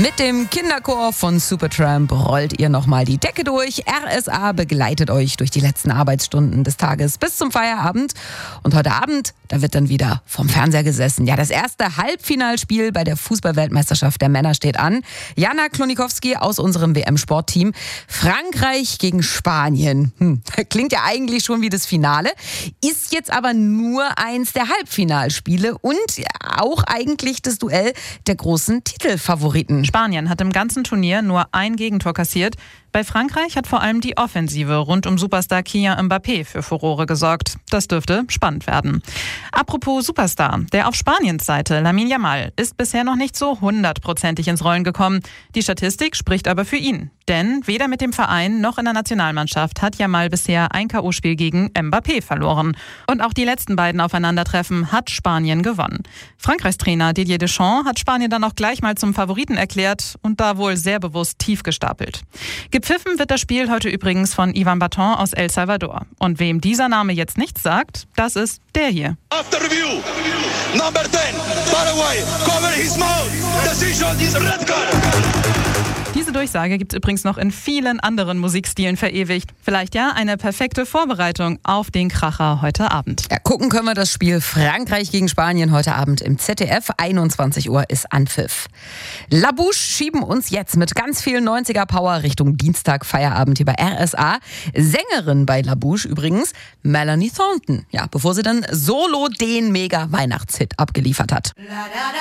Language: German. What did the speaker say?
Mit dem Kinderchor von Supertramp rollt ihr nochmal die Decke durch. RSA begleitet euch durch die letzten Arbeitsstunden des Tages bis zum Feierabend. Und heute Abend, da wird dann wieder vom Fernseher gesessen. Ja, das erste Halbfinalspiel bei der Fußball-Weltmeisterschaft der Männer steht an. Jana Klonikowski aus unserem WM-Sportteam. Frankreich gegen Spanien. Klingt ja eigentlich schon wie das Finale. Ist jetzt aber nur eins der Halbfinalspiele und auch eigentlich das Duell der großen Titelfavoriten. Spanien hat im ganzen Turnier nur ein Gegentor kassiert. Bei Frankreich hat vor allem die Offensive rund um Superstar Kylian Mbappé für Furore gesorgt. Das dürfte spannend werden. Apropos Superstar, der auf Spaniens Seite, Lamine Yamal, ist bisher noch nicht so 100%ig ins Rollen gekommen. Die Statistik spricht aber für ihn. Denn weder mit dem Verein noch in der Nationalmannschaft hat Yamal bisher ein K.O.-Spiel gegen Mbappé verloren. Und auch die letzten beiden Aufeinandertreffen hat Spanien gewonnen. Frankreichs Trainer Didier Deschamps hat Spanien dann auch gleich mal zum Favoriten erklärt und da wohl sehr bewusst tief gestapelt. Gepfiffen wird das Spiel heute übrigens von Ivan Baton aus El Salvador. Und wem dieser Name jetzt nichts sagt, das ist der hier. After review, number 10, Paraguay, cover his mouth, decision is red card. Diese Durchsage gibt es übrigens noch in vielen anderen Musikstilen verewigt. Vielleicht ja eine perfekte Vorbereitung auf den Kracher heute Abend. Ja, gucken können wir das Spiel Frankreich gegen Spanien heute Abend im ZDF. 21 Uhr ist Anpfiff. La Bouche schieben uns jetzt mit ganz viel 90er-Power Richtung Dienstag Feierabend hier bei RSA. Sängerin bei La Bouche übrigens Melanie Thornton. Ja, bevor sie dann solo den Mega-Weihnachtshit abgeliefert hat.